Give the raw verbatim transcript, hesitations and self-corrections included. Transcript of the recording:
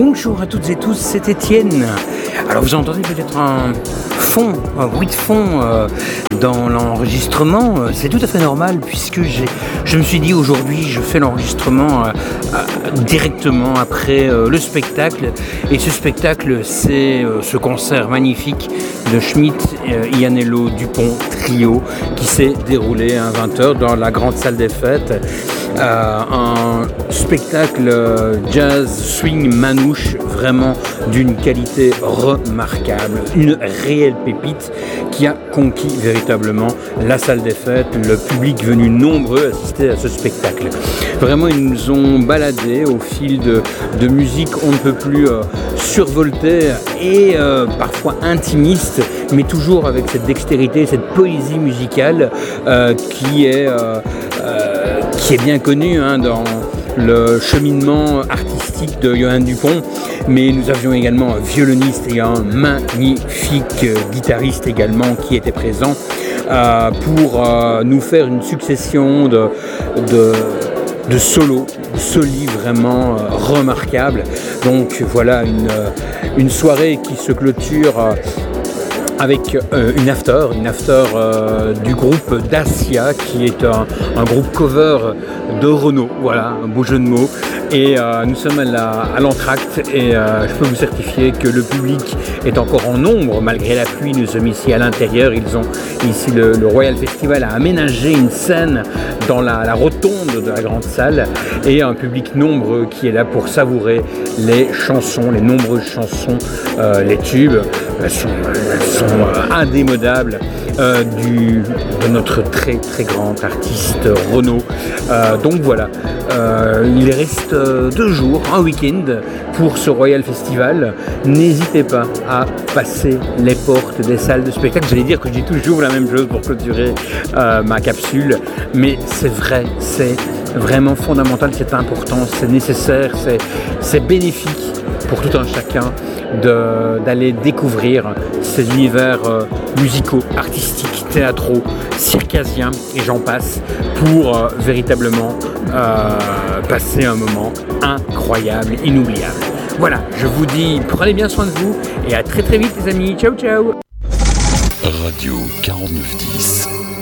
Bonjour à toutes et tous, c'est Étienne. Alors vous entendez peut-être un fond, un bruit de fond euh, dans l'enregistrement. C'est tout à fait normal puisque j'ai, je me suis dit aujourd'hui je fais l'enregistrement euh, euh, directement après euh, le spectacle. Et ce spectacle c'est euh, ce concert magnifique de Schmitt, euh, Ianello, Dupont Trio qui s'est déroulé à vingt heures dans la grande salle des fêtes. Euh, un spectacle jazz, swing, manouche, vraiment d'une qualité remarquable, une réelle pépite qui a conquis véritablement la salle des fêtes, le public venu nombreux assister à ce spectacle. Vraiment, ils nous ont baladés au fil de, de musique on ne peut plus euh, survoltée et euh, parfois intimiste, mais toujours avec cette dextérité, cette poésie musicale euh, qui est euh, euh, qui est bien connu hein, dans le cheminement artistique de Johan Dupont, mais nous avions également un violoniste et un magnifique guitariste également qui était présent euh, pour euh, nous faire une succession de, de, de solos, de solis vraiment euh, remarquables. Donc voilà une, une soirée qui se clôture euh, avec euh, une after, une after euh, du groupe Dacia, qui est un, un groupe cover de Renault, voilà, un beau jeu de mots. Et euh, nous sommes à, la, à l'entracte et euh, je peux vous certifier que le public est encore en nombre malgré la pluie. Nous sommes ici à l'intérieur. Ils ont ici le, le Royal Festival a aménagé une scène dans la, la rotonde de la grande salle et un public nombreux qui est là pour savourer les chansons, les nombreuses chansons, euh, les tubes. Elles sont, elles sont euh, indémodables euh, du, de notre très très grand artiste Renaud. Euh, donc voilà, euh, il reste euh, deux jours, un week-end pour ce Royal Festival. N'hésitez pas à passer les portes des salles de spectacle. J'allais dire que je dis toujours la même chose pour clôturer euh, ma capsule, mais c'est vrai, c'est vraiment fondamental, c'est important, c'est nécessaire, c'est, c'est bénéfique pour tout un chacun de, d'aller découvrir ces univers euh, musicaux, artistiques, théâtraux, circassiens et j'en passe pour euh, véritablement euh, passer un moment incroyable, inoubliable. Voilà, je vous dis prenez bien soin de vous et à très très vite les amis, ciao ciao. Radio quarante-neuf dix